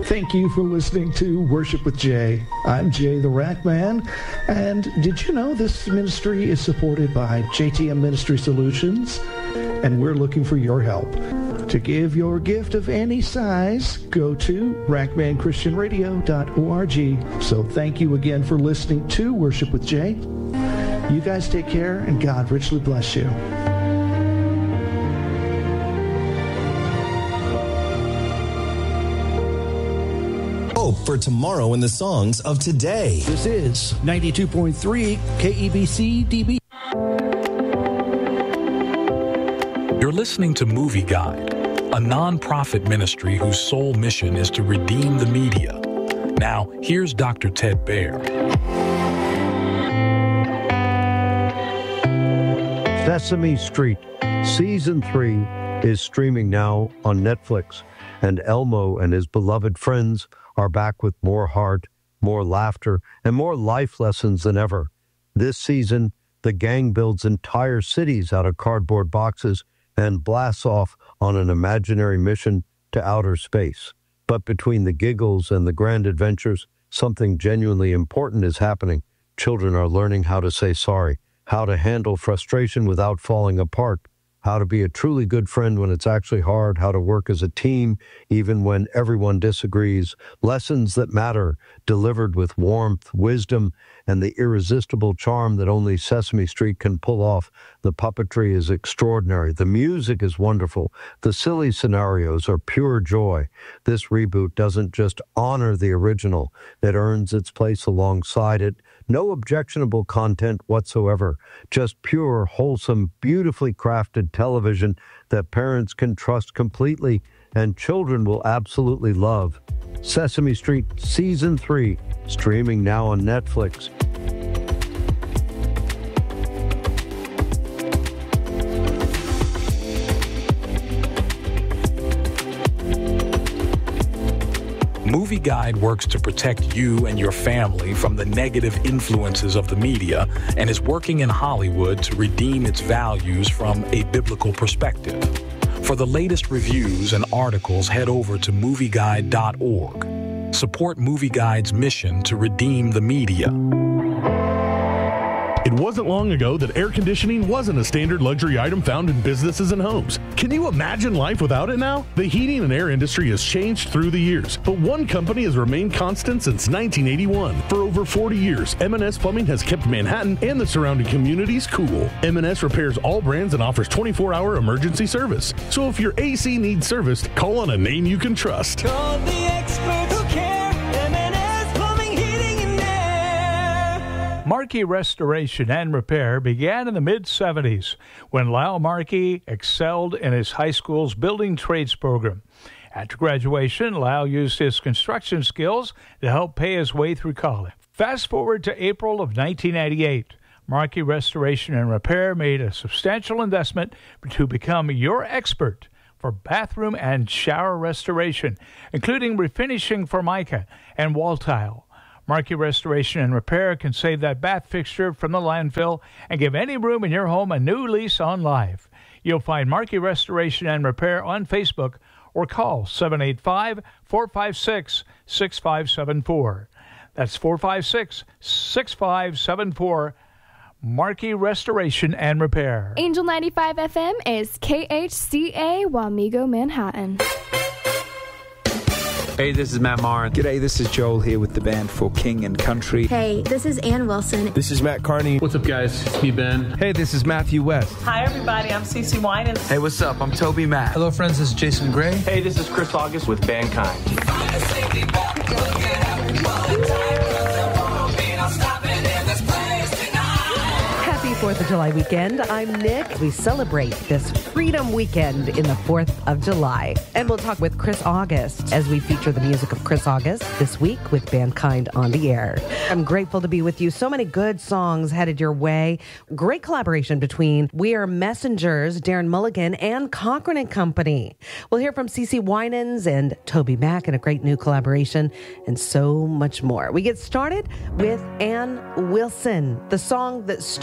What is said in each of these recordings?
Thank you for listening to Worship with Jay. I'm Jay the Rack Man, and did you know this ministry is supported by JTM Ministry Solutions? And we're looking for your help. To give your gift of any size, go to rackmanchristianradio.org. So thank you again for listening to Worship with Jay. You guys take care, and God richly bless you. For tomorrow in the songs of today. This is 92.3 KEBC DB. You're listening to Movie Guide, a non-profit ministry whose sole mission is to redeem the media. Now, here's Dr. Ted Baer. Sesame Street Season 3 is streaming now on Netflix, and Elmo and his beloved friends are back with more heart, more laughter, and more life lessons than ever. This season, the gang builds entire cities out of cardboard boxes and blasts off on an imaginary mission to outer space. But between the giggles and the grand adventures, something genuinely important is happening. Children are learning how to say sorry, how to handle frustration without falling apart, how to be a truly good friend when it's actually hard, how to work as a team even when everyone disagrees, lessons that matter, delivered with warmth, wisdom, and the irresistible charm that only Sesame Street can pull off. The puppetry is extraordinary. The music is wonderful. The silly scenarios are pure joy. This reboot doesn't just honor the original, it earns its place alongside it. No objectionable content whatsoever, just pure, wholesome, beautifully crafted television that parents can trust completely and children will absolutely love. Sesame Street Season 3, streaming now on Netflix. Movie Guide works to protect you and your family from the negative influences of the media and is working in Hollywood to redeem its values from a biblical perspective. For the latest reviews and articles, head over to movieguide.org. Support Movie Guide's mission to redeem the media. It wasn't long ago that air conditioning wasn't a standard luxury item found in businesses and homes. Can you imagine life without it now? The heating and air industry has changed through the years, but one company has remained constant since 1981. For over 40 years, M&S Plumbing has kept Manhattan and the surrounding communities cool. M&S repairs all brands and offers 24-hour emergency service. So if your AC needs serviced, call on a name you can trust. Call the expert who cares. M&S Plumbing, Heating, and Air. Markey Restoration and Repair began in the mid-'70s when Lyle Markey excelled in his high school's building trades program. After graduation, Lyle used his construction skills to help pay his way through college. Fast forward to April of 1998. Markey Restoration and Repair made a substantial investment to become your expert for bathroom and shower restoration, including refinishing Formica and wall tile. Markey Restoration and Repair can save that bath fixture from the landfill and give any room in your home a new lease on life. You'll find Markey Restoration and Repair on Facebook or call 785-456-6574. That's 456-6574. Markey Restoration and Repair. Angel 95 FM is KHCA Wamego, Manhattan. Hey, this is Matt Marin. G'day, this is Joel here with the band For King and Country. Hey, this is Ann Wilson. This is Matt Carney. What's up, guys? It's me, Ben. Hey, this is Matthew West. Hi, everybody. I'm Cece Winans. Hey, what's up? I'm Toby Mac. Hello, friends. This is Jason Gray. Hey, this is Chris August with Mankind. Happy 4th of July weekend. I'm Nick. We celebrate this Freedom Weekend in the 4th of July. And we'll talk with Chris August as we feature the music of Chris August this week with Mankind on the Air. I'm grateful to be with you. So many good songs headed your way. Great collaboration between We Are Messengers, Darren Mulligan, and Cochran & Company. We'll hear from Cece Winans and Toby Mac in a great new collaboration and so much more. We get started with Ann Wilson, the song that started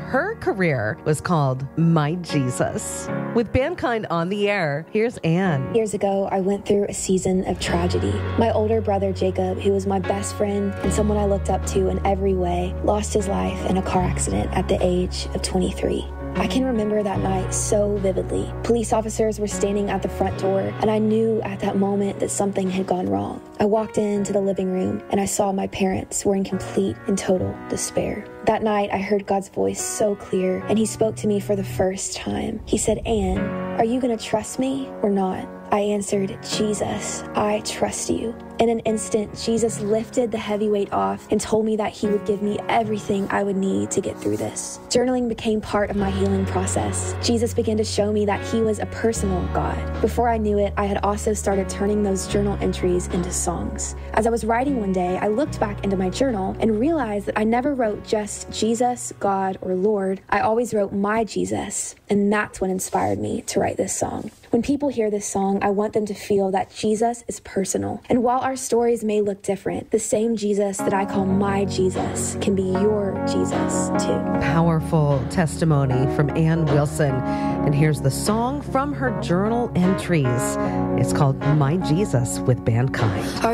her career was called My Jesus. With Bandkind on the air, here's Anne. Years ago, I went through a season of tragedy. My older brother, Jacob, who was my best friend and someone I looked up to in every way, lost his life in a car accident at the age of 23. I can remember that night so vividly. Police officers were standing at the front door, and I knew at that moment that something had gone wrong. I walked into the living room, and I saw my parents were in complete and total despair. That night, I heard God's voice so clear, and he spoke to me for the first time. He said, "Anne, are you going to trust me or not?" I answered, "Jesus, I trust you." In an instant, Jesus lifted the heavy weight off and told me that he would give me everything I would need to get through this. Journaling became part of my healing process. Jesus began to show me that he was a personal God. Before I knew it, I had also started turning those journal entries into songs. As I was writing one day, I looked back into my journal and realized that I never wrote just Jesus, God, or Lord. I always wrote my Jesus, and that's what inspired me to write this song. When people hear this song, I want them to feel that Jesus is personal. And while our stories may look different, the same Jesus that I call my Jesus can be your Jesus too. Powerful testimony from Ann Wilson. And here's the song from her journal entries. It's called My Jesus with Bandkind.